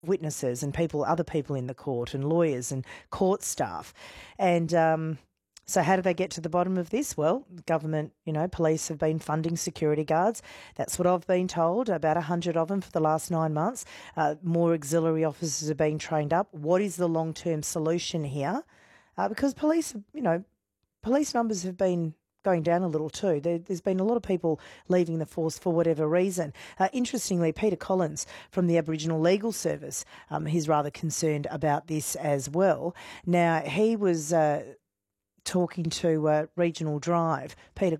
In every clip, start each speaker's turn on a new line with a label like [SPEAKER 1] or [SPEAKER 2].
[SPEAKER 1] witnesses and other people in the court and lawyers and court staff. And so how do they get to the bottom of this? Well, government, police have been funding security guards. That's what I've been told, about 100 of them for the last 9 months. More auxiliary officers are being trained up. What is the long-term solution here? Because police numbers have been going down a little too. There's been a lot of people leaving the force for whatever reason. Interestingly, Peter Collins from the Aboriginal Legal Service, he's rather concerned about this as well. Now, he was talking to Regional Drive, Peter,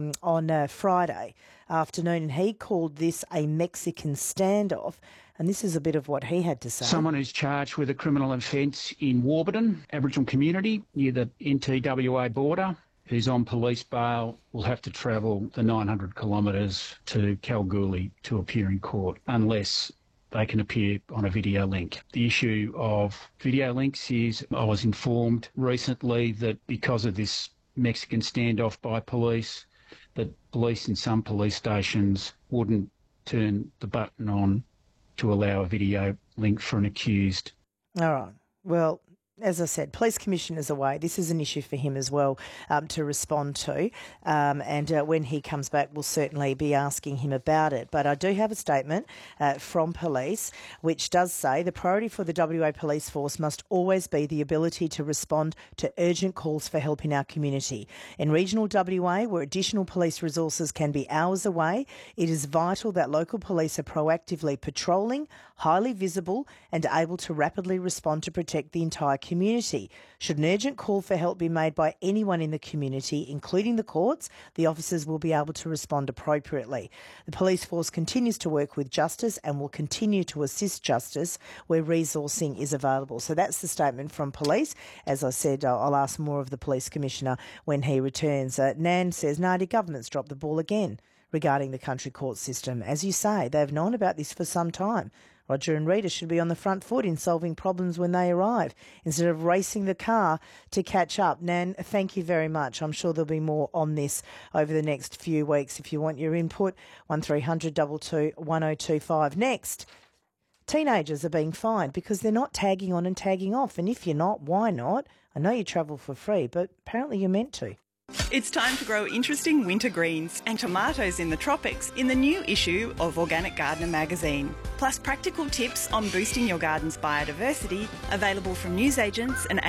[SPEAKER 1] on Friday afternoon, and he called this a Mexican standoff. And this is a bit of what he had to say.
[SPEAKER 2] Someone who's charged with a criminal offence in Warburton, Aboriginal community near the NT-WA border, who's on police bail, will have to travel the 900 kilometres to Kalgoorlie to appear in court unless they can appear on a video link. The issue of video links is, I was informed recently that because of this Mexican standoff by police, that police in some police stations wouldn't turn the button on to allow a video link for an accused.
[SPEAKER 1] All right. Well, as I said, Police Commissioner's away. This is an issue for him as well to respond to. And when he comes back, we'll certainly be asking him about it. But I do have a statement from police which does say the priority for the WA Police Force must always be the ability to respond to urgent calls for help in our community. In regional WA, where additional police resources can be hours away, it is vital that local police are proactively patrolling, highly visible and able to rapidly respond to protect the entire community. Should an urgent call for help be made by anyone in the community, including the courts, the officers will be able to respond appropriately. The police force continues to work with Justice and will continue to assist Justice where resourcing is available. So that's the statement from police. As I said, I'll ask more of the Police Commissioner when he returns. Nan says, Nadia, government's dropped the ball again regarding the country court system. As you say, they've known about this for some time. Roger and Rita should be on the front foot in solving problems when they arrive instead of racing the car to catch up. Nan, thank you very much. I'm sure there'll be more on this over the next few weeks. If you want your input, 1300 22 1025. Next, teenagers are being fined because they're not tagging on and tagging off. And if you're not, why not? I know you travel for free, but apparently you're meant to.
[SPEAKER 3] It's time to grow interesting winter greens and tomatoes in the tropics in the new issue of Organic Gardener magazine. Plus practical tips on boosting your garden's biodiversity, available from newsagents and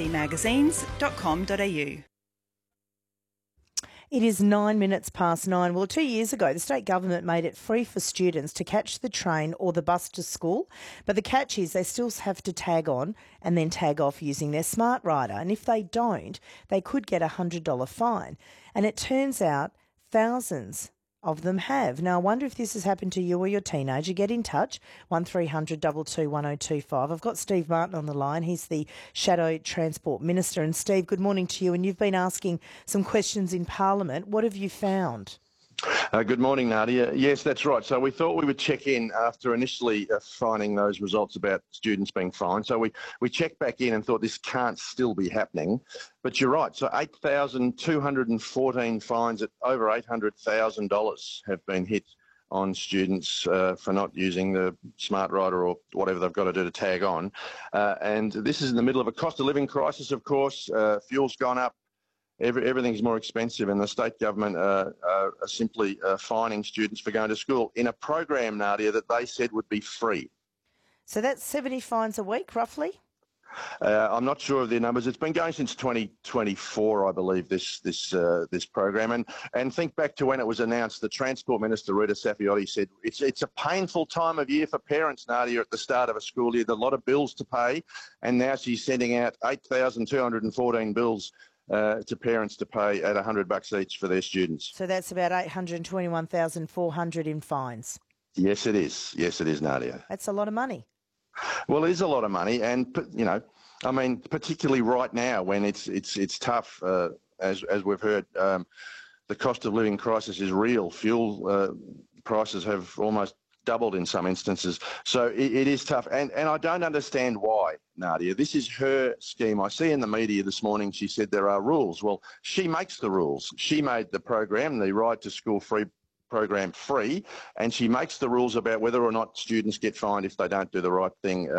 [SPEAKER 3] abcmagazines.com.au.
[SPEAKER 1] It is 9 minutes past 9. Well, 2 years ago, the state government made it free for students to catch the train or the bus to school. But the catch is they still have to tag on and then tag off using their Smart Rider. And if they don't, they could get a $100 fine. And it turns out thousands of them have. Now, I wonder if this has happened to you or your teenager. Get in touch, 1300 22 1025. I've got Steve Martin on the line. He's the Shadow Transport Minister. And Steve, good morning to you. And you've been asking some questions in Parliament. What have you found?
[SPEAKER 4] Good morning, Nadia. Yes, that's right. So we thought we would check in after initially finding those results about students being fined. So we checked back in and thought this can't still be happening. But you're right. So 8,214 fines at over $800,000 have been hit on students for not using the Smart Rider or whatever they've got to do to tag on. And this is in the middle of a cost of living crisis, of course. Fuel's gone up. Everything's more expensive, and the state government are simply fining students for going to school in a program, Nadia, that they said would be free.
[SPEAKER 1] So that's 70 fines a week, roughly?
[SPEAKER 4] I'm not sure of the numbers. It's been going since 2024, I believe, this program. And think back to when it was announced. The Transport Minister, Rita Saffioti, said it's a painful time of year for parents, Nadia, at the start of a school year. There's a lot of bills to pay, and now she's sending out 8,214 bills to parents to pay at $100 each for their students.
[SPEAKER 1] So that's about 821,400 in fines.
[SPEAKER 4] Yes, it is. Yes, it is, Nadia.
[SPEAKER 1] That's a lot of money.
[SPEAKER 4] Well, it is a lot of money, and I mean, particularly right now when it's tough, as we've heard, the cost of living crisis is real. Fuel prices have almost doubled in some instances. So it is tough. And I don't understand why, Nadia. This is her scheme. I see in the media this morning she said there are rules. Well, she makes the rules. She made the program, the Ride to School Free program free, and she makes the rules about whether or not students get fined if they don't do the right thing